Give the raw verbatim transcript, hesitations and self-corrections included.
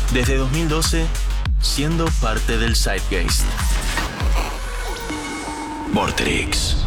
Desde dos mil doce, siendo parte del Zeitgeist. Vorterix.